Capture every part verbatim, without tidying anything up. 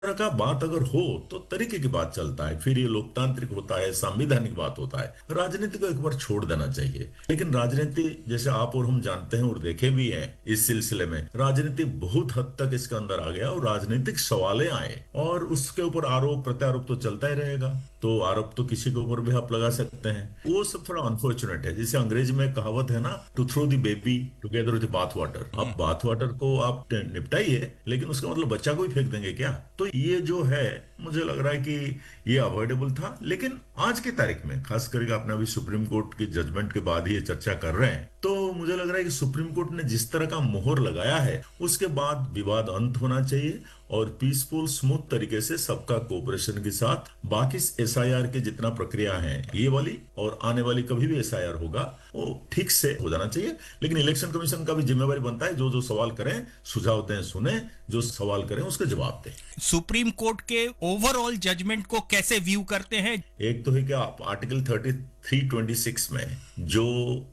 तरह का बात अगर हो तो तरीके की बात चलता है, फिर ये लोकतांत्रिक होता है, संवैधानिक बात होता है। राजनीति को एक बार छोड़ देना चाहिए। लेकिन राजनीति, जैसे आप और हम जानते हैं और देखे भी हैं, इस सिलसिले में राजनीति बहुत हद तक इसके अंदर आ गया और राजनीतिक सवालें आए और उसके ऊपर आरोप प्रत्यारोप तो चलता ही रहेगा। तो आरोप तो किसी के ऊपर भी आप लगा सकते हैं, वो सब थोड़ा अनफॉर्चुनेट है। जैसे अंग्रेजी में कहावत है ना, to throw the baby together with bath water. अब बाथ वाटर को आप निपटाइए, लेकिन उसका मतलब बच्चा को ही फेंक देंगे क्या? तो ये जो है, मुझे लग रहा है कि ये अवॉइडेबल था। लेकिन आज की तारीख में, खास करके आपने अभी सुप्रीम कोर्ट की जजमेंट के बाद ही ये चर्चा कर रहे हैं, तो मुझे लग रहा है कि सुप्रीम कोर्ट ने जिस तरह का मोहर लगाया है, उसके बाद विवाद अंत होना चाहिए और पीसफुल स्मूथ तरीके से सबका कोऑपरेशन के साथ बाकी एसआईआर के जितना प्रक्रिया है, ये वाली और आने वाली कभी भी एसआईआर होगा, वो ठीक से हो जाना चाहिए। लेकिन इलेक्शन कमीशन का भी जिम्मेवारी बनता है, जो जो सवाल करें, सुझाव दें, सुने, जो सवाल करें उसके जवाब दें। सुप्रीम कोर्ट के ओवरऑल जजमेंट को कैसे व्यू करते हैं? एक तो है कि आप article thirty three twenty six में जो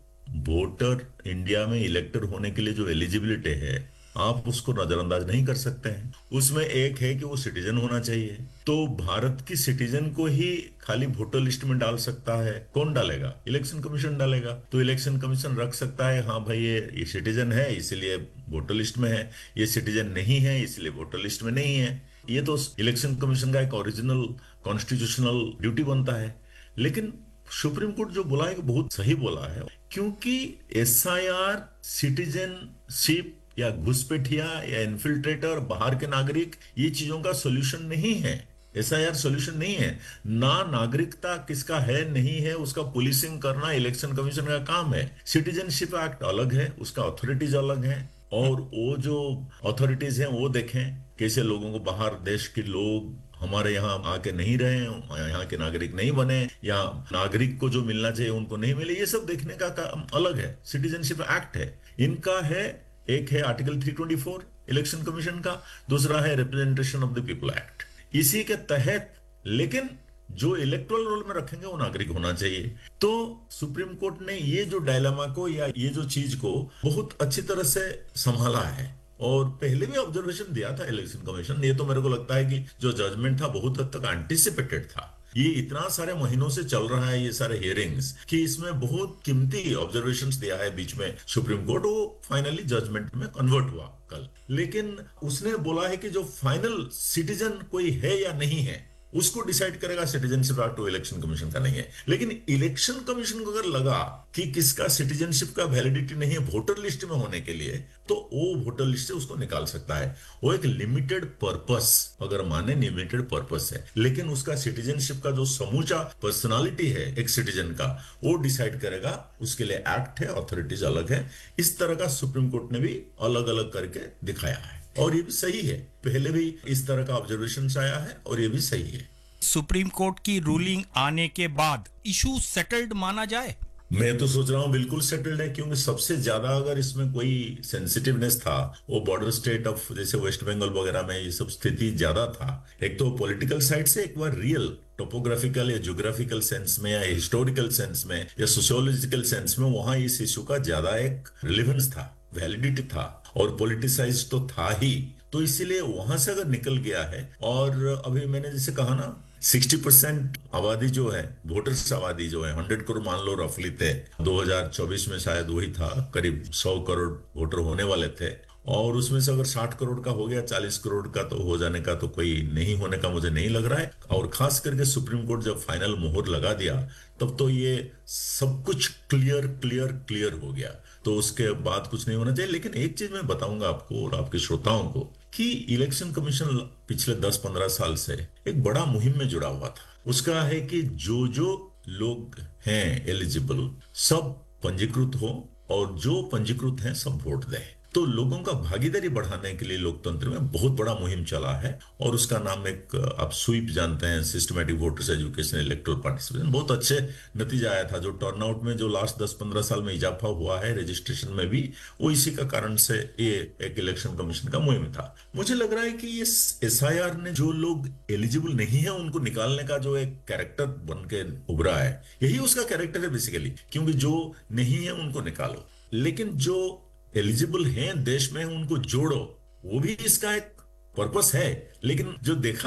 वोटर इंडिया में इलेक्टर होने के लिए जो एलिजिबिलिटी है, आप उसको नजरअंदाज नहीं कर सकते हैं। उसमें एक है कि वो सिटीजन होना चाहिए। तो भारत की सिटीजन को ही खाली वोटर लिस्ट में डाल सकता है, कौन डालेगा? इलेक्शन कमीशन डालेगा। तो इलेक्शन कमीशन रख सकता है, हाँ भाई ये ये सिटीजन है इसलिए वोटर लिस्ट में है, ये सिटीजन नहीं है इसलिए वोटर लिस्ट में नहीं है। ये तो इलेक्शन कमीशन का एक ओरिजिनल कॉन्स्टिट्यूशनल ड्यूटी बनता है। लेकिन सुप्रीम कोर्ट जो बोला है कि बहुत सही बोला है, क्योंकि एसआईआर सिटीजनशिप या घुसपैठिया या इन्फिल्ट्रेटर, बाहर के नागरिक, ये चीजों का सोल्यूशन नहीं है। एसआईआर सोल्यूशन नहीं है। ना नागरिकता किसका है नहीं है, उसका पुलिसिंग करना इलेक्शन कमीशन का काम है। सिटीजनशिप एक्ट अलग है, उसका अथॉरिटीज अलग है, और वो जो अथॉरिटीज हैं वो देखें कैसे लोगों को, बाहर देश के लोग हमारे यहाँ आके नहीं रहे, यहाँ के नागरिक नहीं बने, या नागरिक को जो मिलना चाहिए उनको नहीं मिले, ये सब देखने का काम अलग है। सिटीजनशिप एक्ट है, इनका है। एक है article three twenty four election commission का, दूसरा है representation of the people act, इसी के तहत। लेकिन जो इलेक्टोरल रोल में रखेंगे वो नागरिक होना चाहिए। तो सुप्रीम कोर्ट ने ये जो डायलेमा को या ये जो चीज को बहुत अच्छी तरह से संभाला है, और पहले भी ऑब्जर्वेशन दिया था इलेक्शन कमीशन। ये तो मेरे को लगता है कि जो जजमेंट था बहुत हद तक एंटिसिपेटेड था। ये इतना सारे महीनों से चल रहा है ये सारे हियरिंग्स, कि इसमें बहुत कीमती ऑब्जर्वेशंस दिया है बीच में सुप्रीम कोर्ट, वो फाइनली जजमेंट में कन्वर्ट हुआ कल। लेकिन उसने बोला है कि जो फाइनल सिटीजन कोई है या नहीं है, उसको डिसाइड करेगा सिटीजनशिप एक्ट, इलेक्शन कमीशन का नहीं है। लेकिन इलेक्शन कमीशन को अगर लगा कि किसका सिटीजनशिप का वैलिडिटी नहीं है वोटर लिस्ट में होने के लिए, तो वो वोटर लिस्ट से उसको निकाल सकता है। वो एक लिमिटेड पर्पस, अगर माने लिमिटेड पर्पस है, लेकिन उसका सिटीजनशिप का जो समूचा पर्सनालिटी है एक सिटीजन का, वो डिसाइड करेगा। उसके लिए एक्ट है, अथॉरिटीज अलग है। इस तरह का सुप्रीम कोर्ट ने भी अलग अलग करके दिखाया है, और ये भी सही है। पहले भी इस तरह का ऑब्जर्वेशन आया है और ये भी सही है। सुप्रीम कोर्ट की रूलिंग आने के बाद इशू सेटल्ड माना जाए? मैं तो सोच रहा हूँ बिल्कुल सेटल्ड है, क्योंकि सबसे ज्यादा अगर इसमें कोई सेंसिटिवनेस था, वो बॉर्डर स्टेट ऑफ जैसे वेस्ट बंगाल वगैरह में ये सब स्थिति ज्यादा था। एक तो पॉलिटिकल साइड से, एक बार रियल टोपोग्राफिकल या ज्योग्राफिकल सेंस में या हिस्टोरिकल सेंस में या सोशियोलॉजिकल सेंस में, वहां इस इशू का ज्यादा एक रिलेवेंस था, वैलिडिटी था, और पॉलिटिसाइज तो था ही। तो इसीलिए वहां से अगर निकल गया है, और अभी मैंने जैसे कहा ना, सिक्सटी परसेंट आबादी जो है, वोटर्स आबादी जो है, हंड्रेड करोड़ मान लो रफली थे, दो हज़ार चौबीस में शायद वही था, करीब सौ करोड़ वोटर होने वाले थे। और उसमें से अगर साठ करोड़ का हो गया, चालीस करोड़ का तो हो जाने का तो कोई नहीं होने का मुझे नहीं लग रहा है। और खास करके सुप्रीम कोर्ट जब फाइनल मोहर लगा दिया, तब तो ये सब कुछ क्लियर क्लियर क्लियर हो गया। तो उसके बाद कुछ नहीं होना चाहिए। लेकिन एक चीज मैं बताऊंगा आपको और आपके श्रोताओं को, कि इलेक्शन कमीशन पिछले दस पंद्रह साल से एक बड़ा मुहिम में जुड़ा हुआ था। उसका है कि जो जो लोग हैं एलिजिबल, सब पंजीकृत हो, और जो पंजीकृत हैं सब वोट दें। तो लोगों का भागीदारी बढ़ाने के लिए लोकतंत्र में बहुत बड़ा मुहिम चला है, और उसका नाम एक आप स्वीप जानते हैं, systematic voters education electoral participation. बहुत अच्छे नतीजा आया था। जो टर्नआउट में जो लास्ट दस पंद्रह साल में इजाफा हुआ है रजिस्ट्रेशन में भी, वो इसी का कारण से ये एक इलेक्शन कमीशन का मुहिम था। मुझे लग रहा है कि ये एसआईआर ने जो लोग एलिजिबल नहीं है उनको निकालने का जो एक कैरेक्टर बन के उभरा है, यही उसका कैरेक्टर है बेसिकली। क्योंकि जो नहीं है उनको निकालो, लेकिन जो एलिजिबल हैं देश में उनको जोड़ो, वो भी इसका एक पर्पस है, लेकिन जो देखा